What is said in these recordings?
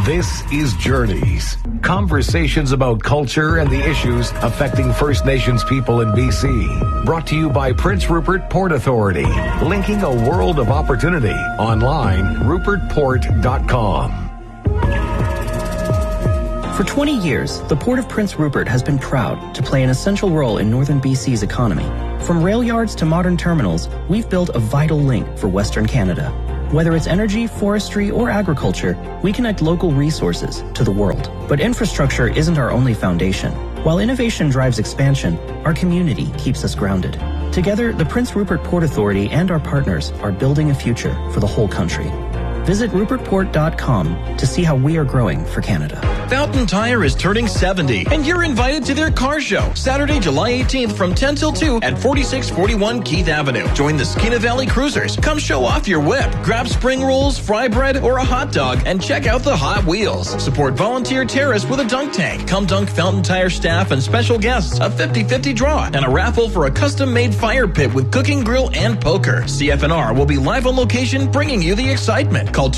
This is Journeys. Conversations about culture and the issues affecting First Nations people in BC. Brought to you by Prince Rupert Port Authority. Linking a world of opportunity. Online, rupertport.com. For 20 years, the Port of Prince Rupert has been proud to play an essential role in northern BC's economy. From rail yards to modern terminals, we've built a vital link for Western Canada. Whether it's energy, forestry, or agriculture, we connect local resources to the world. But infrastructure isn't our only foundation. While innovation drives expansion, our community keeps us grounded. Together, the Prince Rupert Port Authority and our partners are building a future for the whole country. Visit rupertport.com to see how we are growing for Canada. Fountain Tire is turning 70, and you're invited to their car show, Saturday, July 18th from 10 till 2 at 4641 Keith Avenue. Join the Skeena Valley Cruisers. Come show off your whip, grab spring rolls, fry bread, or a hot dog, and check out the Hot Wheels. Support Volunteer Terrace with a dunk tank. Come dunk Fountain Tire staff and special guests, a 50-50 draw, and a raffle for a custom-made fire pit with cooking grill and poker. CFNR will be live on location, bringing you the excitement. Call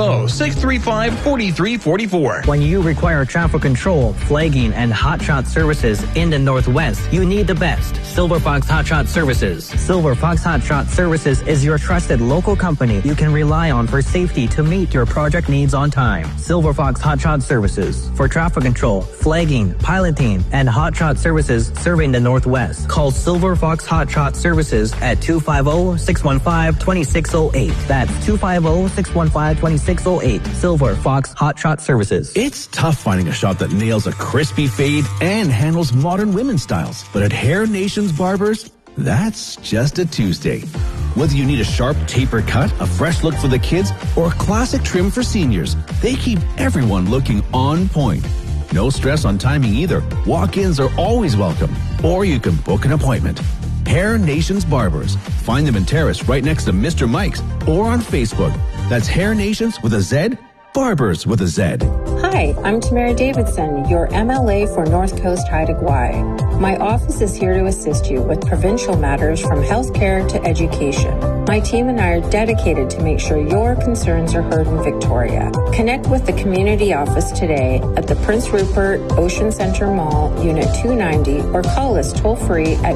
250-635-4344. When you require traffic control, flagging, and hotshot services in the Northwest, you need the best. Silver Fox Hotshot Services. Silver Fox Hotshot Services is your trusted local company you can rely on for safety to meet your project needs on time. Silver Fox Hotshot Services. For traffic control, flagging, piloting, and hotshot services serving the Northwest. Call Silver Fox Hotshot Services at 250-615-2608. That's 250-615-2608. Silver Fox Hotshot Services. It's tough finding a shop that nails a crispy fade and handles modern women's styles. But at Hair Nations Barbers, that's just a Tuesday. Whether you need a sharp taper cut, a fresh look for the kids, or a classic trim for seniors, they keep everyone looking on point. No stress on timing either. Walk-ins are always welcome. Or you can book an appointment. Hair Nations Barbers. Find them in Terrace right next to Mr. Mike's or on Facebook. That's Hair Nations with a Z, Barbers with a Z. Hi, I'm Tamara Davidson, your MLA for North Coast Haida Gwaii. My office is here to assist you with provincial matters from healthcare to education. My team and I are dedicated to make sure your concerns are heard in Victoria. Connect with the community office today at the Prince Rupert Ocean Centre Mall, Unit 290, or call us toll-free at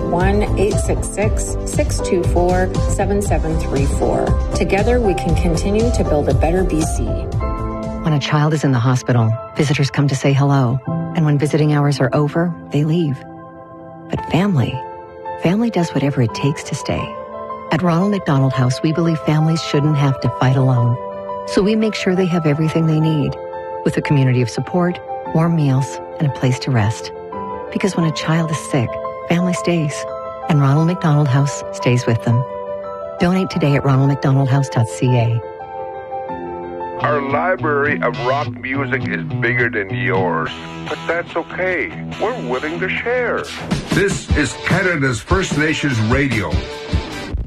1-866-624-7734. Together we can continue to build a better BC. When a child is in the hospital, visitors come to say hello. And when visiting hours are over, they leave. But family does whatever it takes to stay. At Ronald McDonald House, we believe families shouldn't have to fight alone. So we make sure they have everything they need, with a community of support, warm meals, and a place to rest. Because when a child is sick, family stays. And Ronald McDonald House stays with them. Donate today at ronaldmcdonaldhouse.ca. Our library of rock music is bigger than yours, but that's okay. We're willing to share. This is Canada's First Nations Radio,